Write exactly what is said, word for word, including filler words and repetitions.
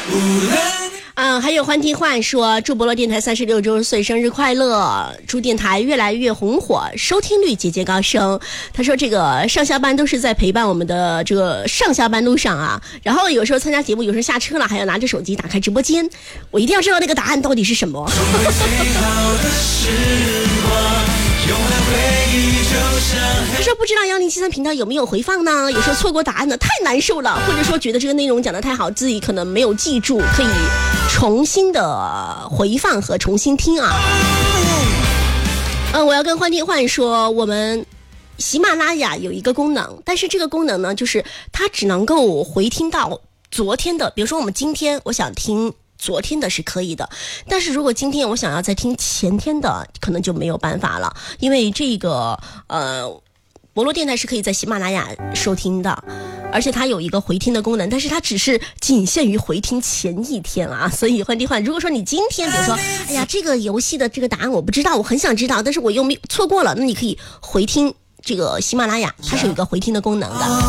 嗯，还有欢听欢说祝博乐电台三十六周岁生日快乐，祝电台越来越红火，收听率节节高升。他说这个上下班都是在陪伴我们的这个上下班路上啊，然后有时候参加节目，有时候下车了还要拿着手机打开直播间，我一定要知道那个答案到底是什么。他说不知道幺零七三频道有没有回放呢？有时候错过答案呢太难受了，或者说觉得这个内容讲得太好，自己可能没有记住，可以重新的回放和重新听啊。嗯，我要跟欢听欢说，我们喜马拉雅有一个功能，但是这个功能呢，就是它只能够回听到昨天的，比如说我们今天我想听昨天的是可以的，但是如果今天我想要再听前天的，可能就没有办法了，因为这个呃，博罗电台是可以在喜马拉雅收听的，而且它有一个回听的功能，但是它只是仅限于回听前一天啊。所以换地换，如果说你今天比如说，哎呀，这个游戏的这个答案我不知道，我很想知道，但是我又没错过了，那你可以回听这个喜马拉雅，它是有一个回听的功能的。